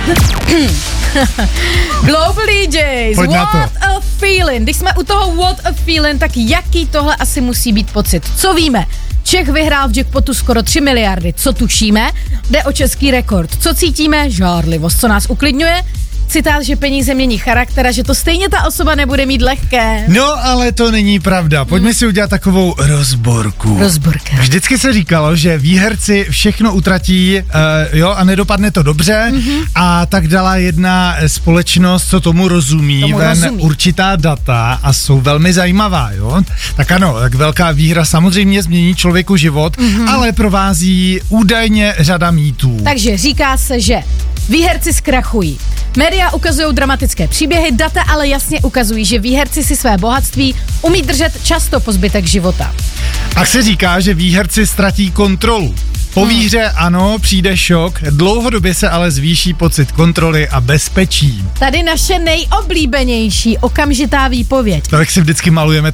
Global DJs, what a feeling. Když jsme u toho what a feeling, tak jaký tohle asi musí být pocit? Co víme? Čech vyhrál v jackpotu skoro 3 miliardy. Co tušíme? Jde o český rekord. Co cítíme? Žárlivost. Co nás uklidňuje? Citát, že peníze mění charakter a že to stejně ta osoba nebude mít lehké. No, ale to není pravda. Pojďme si udělat takovou rozborku. Rozborka. Vždycky se říkalo, že výherci všechno utratí, a nedopadne to dobře, a tak dala jedna společnost, co tomu rozumí, určitá data a jsou velmi zajímavá, jo. Tak ano, tak velká výhra samozřejmě změní člověku život, ale provází údajně řada mýtů. Takže říká se, že výherci zkrachují. Média ukazují dramatické příběhy, data ale jasně ukazují, že výherci si své bohatství umí držet často po zbytek života. A se říká, že výherci ztratí kontrolu. Po výhře ano, přijde šok, dlouhodobě se ale zvýší pocit kontroly a bezpečí. Tady naše nejoblíbenější okamžitá výpověď. Tak si vždycky malujeme